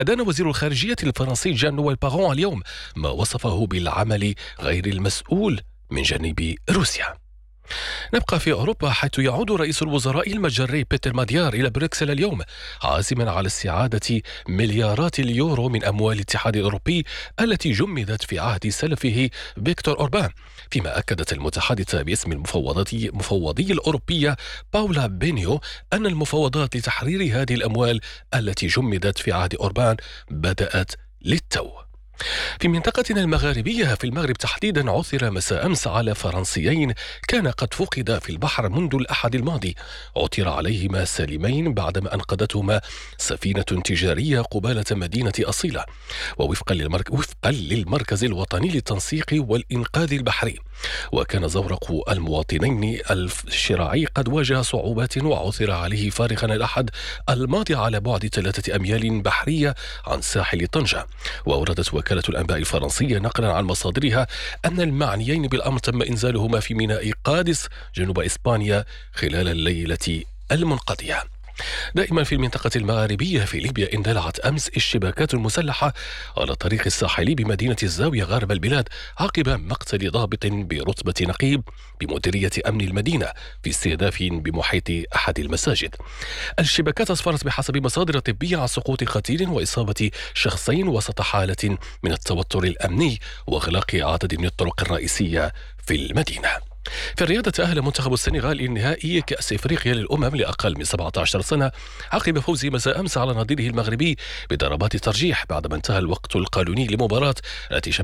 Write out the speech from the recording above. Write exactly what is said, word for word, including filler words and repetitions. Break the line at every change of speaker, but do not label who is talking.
أدان وزير الخارجية الفرنسي جان نويل باغون اليوم ما وصفه بالعمل غير المسؤول من جانب روسيا. نبقى في أوروبا، حيث يعود رئيس الوزراء المجري بيتر ماديار إلى بروكسل اليوم عازما على استعادة مليارات اليورو من أموال الاتحاد الأوروبي التي جمدت في عهد سلفه فيكتور أوربان، فيما أكدت المتحدثة باسم المفوضية المفوضية الأوروبية باولا بينيو أن المفاوضات لتحرير هذه الأموال التي جمدت في عهد أوربان بدأت للتو. في منطقتنا المغاربية، في المغرب تحديدا، عثر مساء أمس على فرنسيين كان قد فقدا في البحر منذ الأحد الماضي. عثر عليهما سالمين بعدما أنقذتهما سفينة تجارية قبالة مدينة أصيلة، ووفقا للمرك... وفقا للمركز الوطني للتنسيق والإنقاذ البحري. وكان زورق المواطنين الشراعي قد واجه صعوبات، وعثر عليه فارغا الأحد الماضي على بعد ثلاثة أميال بحرية عن ساحل طنجة. وأوردت وكالة الأنباء الفرنسية نقلا عن مصادرها أن المعنيين بالأمر تم إنزالهما في ميناء قادس جنوب إسبانيا خلال الليلة المنقضية. دائما في المنطقة المغاربية، في ليبيا اندلعت أمس الشباكات المسلحة على الطريق الساحلي بمدينة الزاوية غرب البلاد عقب مقتل ضابط برتبة نقيب بمديرية أمن المدينة في استهداف بمحيط أحد المساجد. الشباكات أسفرت بحسب مصادر طبية عن سقوط قتيل وإصابة شخصين وسط حالة من التوتر الأمني وإغلاق عدد من الطرق الرئيسية في المدينة. في الرياضة، تأهل منتخب السنغال لنهائي كأس إفريقيا للأمم لأقل من سبعة عشر سنة عقب فوزه مساء أمس على نظيره المغربي بضربات الترجيح بعدما انتهى الوقت القانوني لمباراة التي